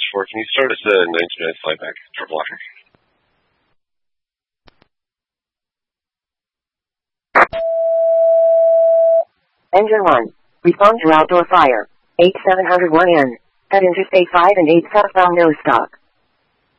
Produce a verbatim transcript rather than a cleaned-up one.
four, can you start us a ninety minute flight back for blocker? Engine one. Respond to outdoor fire. eight seven zero one N. At Interstate five and eight southbound no stop.